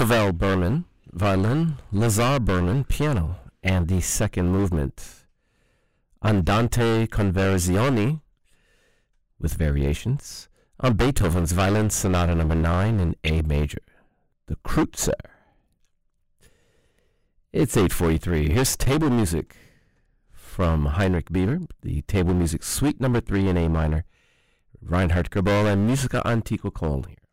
Pavel Berman, violin, Lazar Berman, piano, and the second movement, Andante Conversioni, with variations, on Beethoven's Violin Sonata No. 9 in A major, the Kreutzer. It's 8:43. Here's table music from Heinrich Bieber, the table music suite No. 3 in A minor, Reinhard Goebel and Musica Antiqua Cologne here.